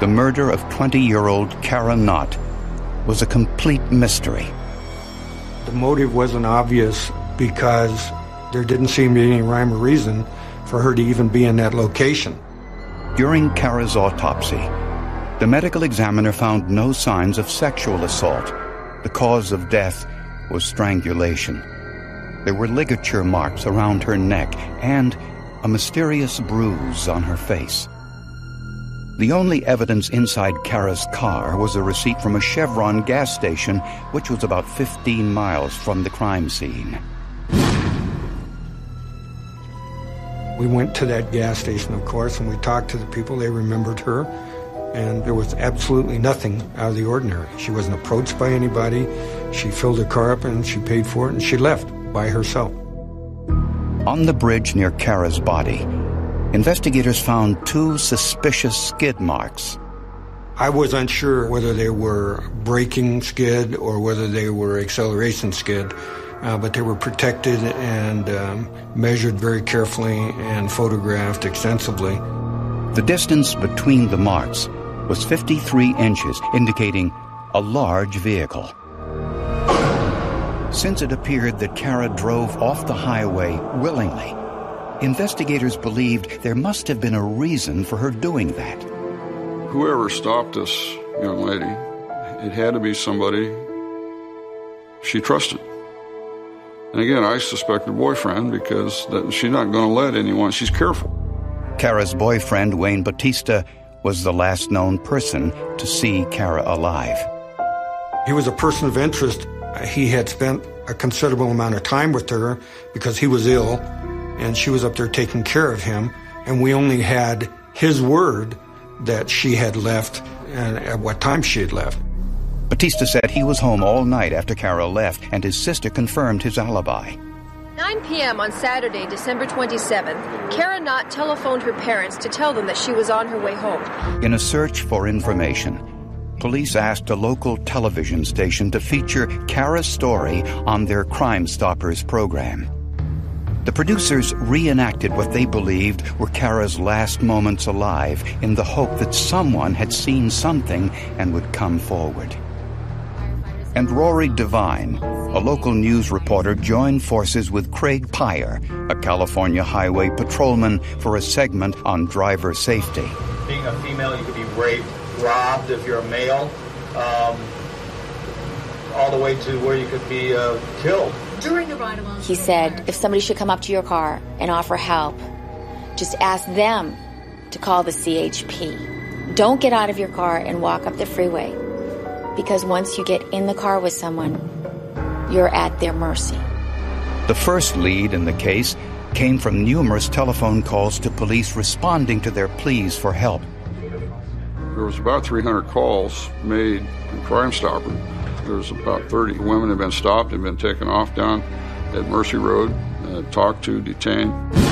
the murder of 20-year-old Kara Knott was a complete mystery. The motive wasn't obvious because there didn't seem to be any rhyme or reason for her to even be in that location. During Kara's autopsy, the medical examiner found no signs of sexual assault. The cause of death was strangulation. There were ligature marks around her neck and a mysterious bruise on her face. The only evidence inside Kara's car was a receipt from a Chevron gas station, which was about 15 miles from the crime scene. We went to that gas station, of course, and we talked to the people. They remembered her, and there was absolutely nothing out of the ordinary. She wasn't approached by anybody. She filled her car up and she paid for it, and she left by herself. On the bridge near Kara's body, investigators found 2 suspicious skid marks. I was unsure whether they were braking skid or whether they were acceleration skid, but they were protected and measured very carefully and photographed extensively. The distance between the marks was 53 inches, indicating a large vehicle. Since it appeared that Kara drove off the highway willingly, investigators believed there must have been a reason for her doing that. Whoever stopped this young lady, it had to be somebody she trusted. And again, I suspect her boyfriend because she's not going to let anyone, she's careful. Kara's boyfriend, Wayne Bautista, was the last known person to see Kara alive. He was a person of interest. He had spent a considerable amount of time with her because he was ill, and she was up there taking care of him, and we only had his word that she had left and at what time she had left. Bautista said he was home all night after Kara left, and his sister confirmed his alibi. 9 p.m. on Saturday, December 27th, Kara Knott telephoned her parents to tell them that she was on her way home. In a search for information, police asked a local television station to feature Kara's story on their Crime Stoppers program. The producers reenacted what they believed were Kara's last moments alive in the hope that someone had seen something and would come forward. And Rory Devine, a local news reporter, joined forces with Craig Pyer, a California highway patrolman, for a segment on driver safety. Being a female, you could be raped, robbed if you're a male, all the way to where you could be killed. During the ride-along, he said, if somebody should come up to your car and offer help, just ask them to call the CHP. Don't get out of your car and walk up the freeway, because once you get in the car with someone, you're at their mercy. The first lead in the case came from numerous telephone calls to police responding to their pleas for help. There was about 300 calls made in Crime Stopper. There was about 30 women had been stopped and been taken off down at Mercy Road, talked to, detained.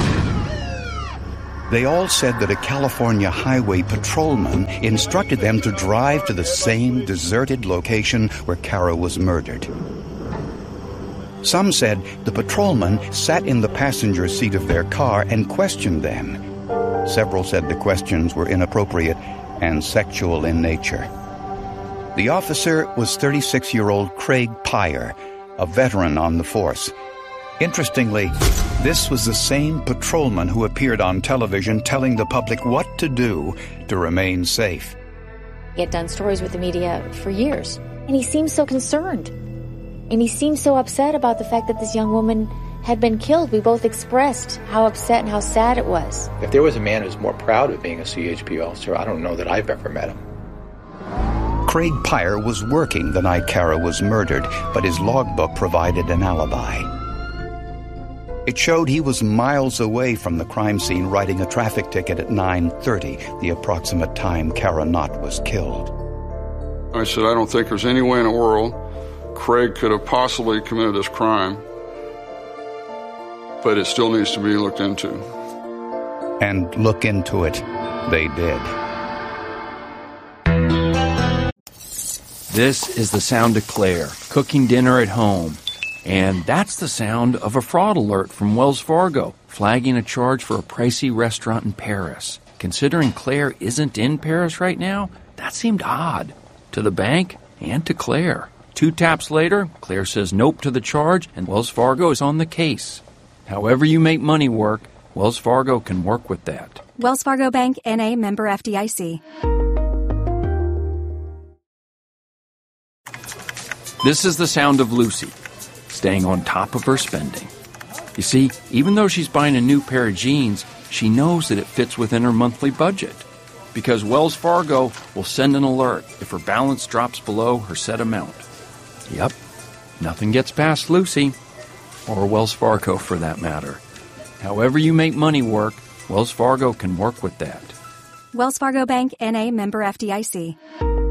They all said that a California highway patrolman instructed them to drive to the same deserted location where Kara was murdered. Some said the patrolman sat in the passenger seat of their car and questioned them. Several said the questions were inappropriate and sexual in nature. The officer was 36-year-old Craig Pyer, a veteran on the force. Interestingly, this was the same patrolman who appeared on television telling the public what to do to remain safe. He had done stories with the media for years, and he seemed so concerned. And he seemed so upset about the fact that this young woman had been killed. We both expressed how upset and how sad it was. If there was a man who's more proud of being a CHP officer, I don't know that I've ever met him. Craig Pyer was working the night Kara was murdered, but his logbook provided an alibi. It showed he was miles away from the crime scene writing a traffic ticket at 9:30, the approximate time Kara Knott was killed. I said, I don't think there's any way in the world Craig could have possibly committed this crime, but it still needs to be looked into. And look into it they did. This is the sound of Claire, cooking dinner at home. And that's the sound of a fraud alert from Wells Fargo, flagging a charge for a pricey restaurant in Paris. Considering Claire isn't in Paris right now, That seemed odd to the bank and to Claire. 2 taps later, Claire says nope to the charge, and Wells Fargo is on the case. However you make money work, Wells Fargo can work with that. Wells Fargo Bank, N.A., member FDIC. This is the sound of Lucy, staying on top of her spending. You see, even though she's buying a new pair of jeans, she knows that it fits within her monthly budget. Because Wells Fargo will send an alert if her balance drops below her set amount. Yep, nothing gets past Lucy, or Wells Fargo for that matter. However you make money work, Wells Fargo can work with that. Wells Fargo Bank, N.A., member FDIC.